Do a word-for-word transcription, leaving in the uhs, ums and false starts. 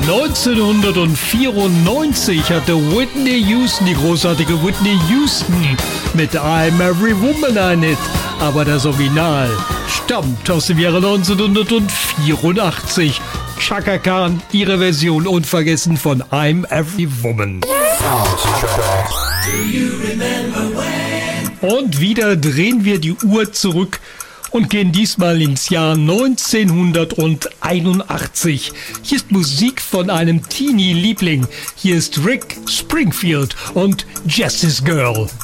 neunzehnhundertvierundneunzig hatte Whitney Houston, die großartige Whitney Houston, mit I'm Every Woman ein Hit. Aber das Original stammt aus dem Jahre neunzehnhundertvierundachtzig. Chaka Khan, ihre Version unvergessen von I'm Every Woman. Und wieder drehen wir die Uhr zurück und gehen diesmal ins Jahr neunzehnhunderteinundachtzig. Hier ist Musik von einem Teenie-Liebling. Hier ist Rick Springfield und Jessie's Girl.